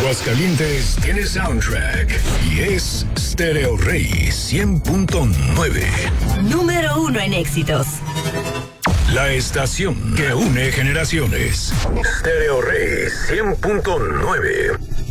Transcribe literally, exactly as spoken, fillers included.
Aguascalientes tiene soundtrack y es Stereo Rey cien punto nueve. Número uno en éxitos. La estación que une generaciones. Stereo Rey cien punto nueve.